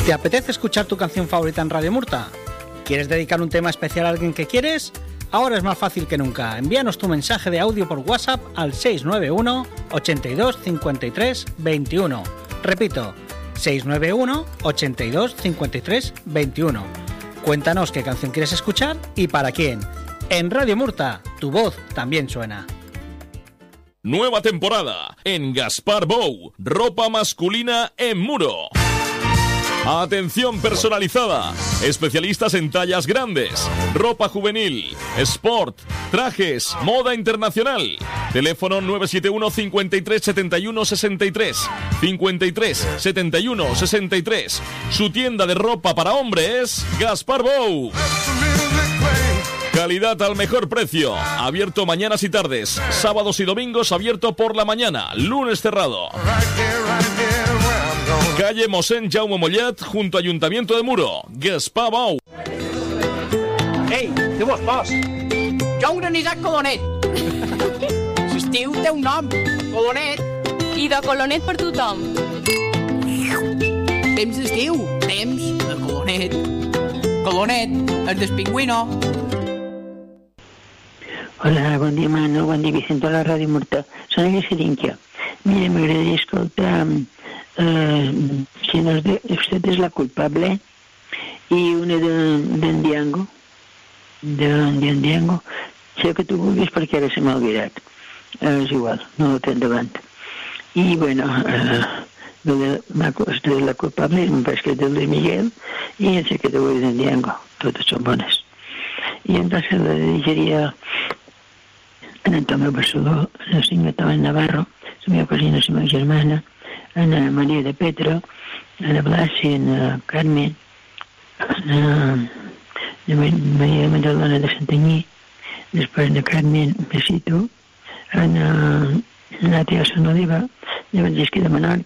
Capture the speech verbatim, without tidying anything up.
¿Te apetece escuchar tu canción favorita en Radio Murta? ¿Quieres dedicar un tema especial a alguien que quieres? Ahora es más fácil que nunca. Envíanos tu mensaje de audio por WhatsApp al seis nueve uno, ochenta y dos, cincuenta y tres, veintiuno. Repito, seis nueve uno, ochenta y dos, cincuenta y tres, veintiuno. Cuéntanos qué canción quieres escuchar y para quién. En Radio Murta, tu voz también suena. Nueva temporada en Gaspar Bou, ropa masculina en Muro. Atención personalizada, especialistas en tallas grandes, ropa juvenil, sport, trajes, moda internacional. Teléfono nueve siete uno, cincuenta y tres, setenta y uno, sesenta y tres, cincuenta y tres, setenta y uno, sesenta y tres. Su tienda de ropa para hombres, Gaspar Bou. Calidad al mejor precio. Abierto mañanas y tardes. Sábados y domingos abierto por la mañana. Lunes cerrado. Calle Mossèn Jaume Mollet, junto a Ayuntamiento de Muro. Gaspar Bou. Ei, tu vols pos? Jo un anisat colonet. L'estiu té un nom, colonet. I de colonet per tothom. Temps d'estiu, temps de colonet. Colonet, el del pingüino. Hola, bon dia, Manu, bon dia, Vicente, a la Ràdio Murta. Soc la Serinquia. Mira, m'agradaria escoltar eh, Si no es de, usted es la culpable i una d'en Diango, d'en Diango. Sé que tu vulguis perquè ara se m'ha oblidat. Eh, és igual, no ho té endavant. I, bueno, eh, de la, de la culpable em parece que és del de Miguel i em sé que de d'en Diango. Totes són bones. I entonces la dedicaria en Antonio Barceló, a la senyora Tomás Navarro, la meva cosina, la meva germana, a la Maria de Petro, a la Blasi, a la Carmen, a la Maria Magdalena de Santanyí, després a la Carmen Besito, a la Natia Sonoliva, a la Francisca de Menor,